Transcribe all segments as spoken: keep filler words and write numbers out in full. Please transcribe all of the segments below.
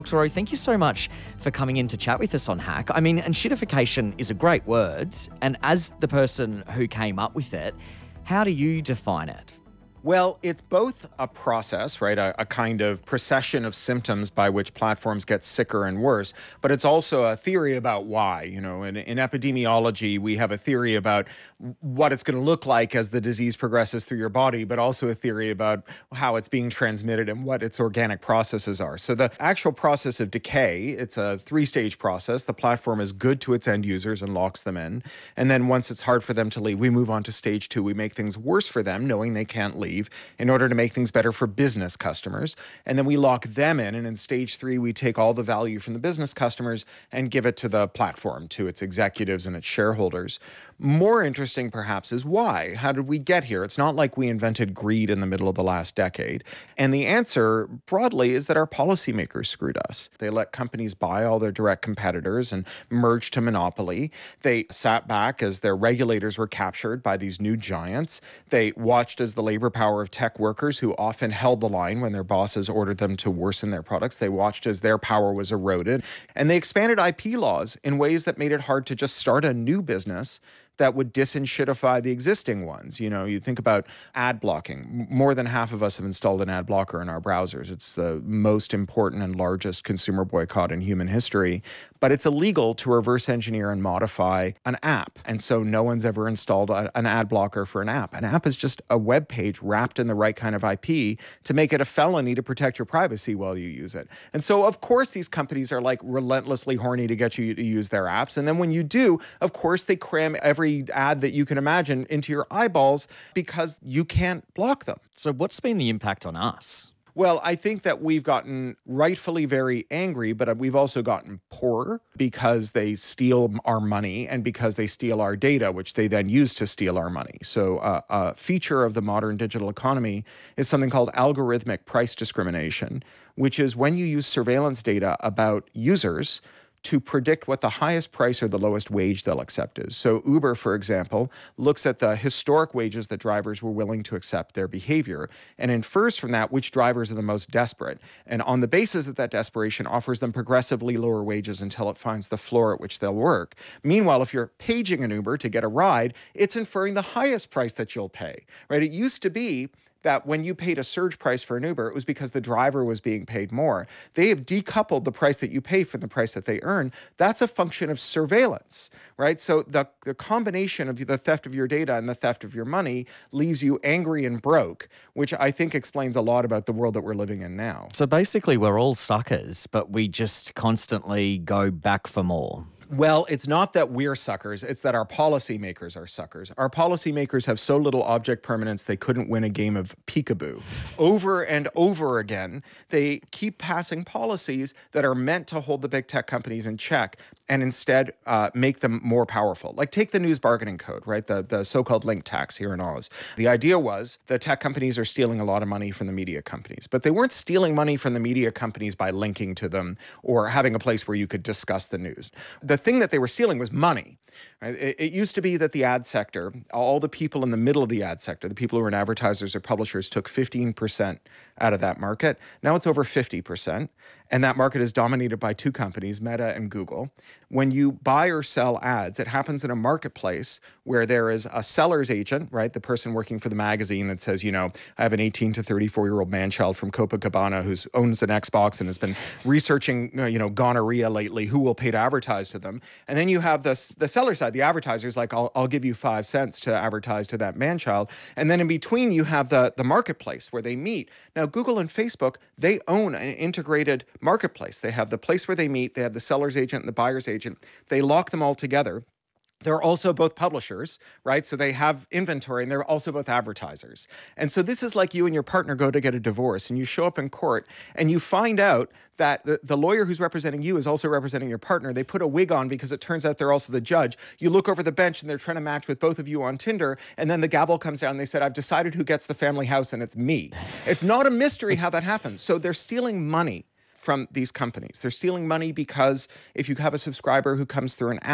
Rory, thank you so much for coming in to chat with us on Hack. I mean, and shitification is a great word. And as the person who came up with it, how do you define it? Well, it's both a process, right? A, a kind of procession of symptoms by which platforms get sicker and worse, but it's also a theory about why. You know, in, in epidemiology, we have a theory about what it's going to look like as the disease progresses through your body, but also a theory about how it's being transmitted and what its organic processes are. So the actual process of decay, it's a three-stage process. The platform is good to its end users and locks them in. And then once it's hard for them to leave, we move on to stage two. We make things worse for them, knowing they can't leave, in order to make things better for business customers. And then we lock them in. And in stage three, we take all the value from the business customers and give it to the platform, to its executives and its shareholders. More interesting, perhaps, is why? How did we get here? It's not like we invented greed in the middle of the last decade. And the answer, broadly, is that our policymakers screwed us. They let companies buy all their direct competitors and merge to monopoly. They sat back as their regulators were captured by these new giants. They watched as the labor power of tech workers, who often held the line when their bosses ordered them to worsen their products, they watched as their power was eroded. And they expanded I P laws in ways that made it hard to just start a new business that would disenshittify the existing ones. You know, you think about ad blocking. More than half of us have installed an ad blocker in our browsers. It's the most important and largest consumer boycott in human history. But it's illegal to reverse engineer and modify an app. And so no one's ever installed a, an ad blocker for an app. An app is just a web page wrapped in the right kind of I P to make it a felony to protect your privacy while you use it. And so, of course, these companies are like relentlessly horny to get you to use their apps. And then when you do, of course, they cram every ad that you can imagine into your eyeballs because you can't block them. So what's been the impact on us? Well, I think that we've gotten rightfully very angry, but we've also gotten poorer because they steal our money and because they steal our data, which they then use to steal our money. So uh, a feature of the modern digital economy is something called algorithmic price discrimination, which is when you use surveillance data about users to predict what the highest price or the lowest wage they'll accept is. So Uber, for example, looks at the historic wages that drivers were willing to accept, their behavior, and infers from that which drivers are the most desperate. And on the basis of that desperation, offers them progressively lower wages until it finds the floor at which they'll work. Meanwhile, if you're paging an Uber to get a ride, it's inferring the highest price that you'll pay, right? It used to be that when you paid a surge price for an Uber, it was because the driver was being paid more. They have decoupled the price that you pay from the price that they earn. That's a function of surveillance, right? So the, the combination of the theft of your data and the theft of your money leaves you angry and broke, which I think explains a lot about the world that we're living in now. So basically, we're all suckers, but we just constantly go back for more. Well, it's not that we're suckers. It's that our policymakers are suckers. Our policymakers have so little object permanence they couldn't win a game of peekaboo. Over and over again, they keep passing policies that are meant to hold the big tech companies in check and instead uh, make them more powerful. Like take the news bargaining code, right? The, the so-called link tax here in Oz. The idea was the tech companies are stealing a lot of money from the media companies, but they weren't stealing money from the media companies by linking to them or having a place where you could discuss the news. The thing that they were stealing was money. Right? It, it used to be that the ad sector, all the people in the middle of the ad sector, the people who were in advertisers or publishers, took fifteen percent out of that market. Now it's over fifty percent. And that market is dominated by two companies, Meta and Google. When you buy or sell ads, it happens in a marketplace where there is a seller's agent, right? The person working for the magazine that says, you know, I have an eighteen to thirty-four-year-old man-child from Copacabana who owns an Xbox and has been researching, you know, gonorrhea lately, who will pay to advertise to them. And then you have the, the seller side, the advertisers, like, I'll, I'll give you five cents to advertise to that man-child. And then in between, you have the, the marketplace where they meet. Now, Google and Facebook, they own an integrated marketplace. They have the place where they meet, they have the seller's agent and the buyer's agent. They lock them all together. They're also both publishers, right? So they have inventory and they're also both advertisers. And so this is like you and your partner go to get a divorce and you show up in court and you find out that the, the lawyer who's representing you is also representing your partner. They put a wig on because it turns out they're also the judge. You look over the bench and they're trying to match with both of you on Tinder. And then the gavel comes down and they said, I've decided who gets the family house and it's me. It's not a mystery how that happens. So they're stealing money from these companies. They're stealing money because if you have a subscriber who comes through an app,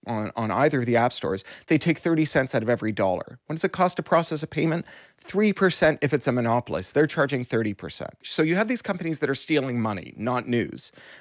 on, on either of the app stores, they take thirty cents out of every dollar. What does it cost to process a payment? three percent if it's a monopolist. They're charging thirty percent. So you have these companies that are stealing money, not news.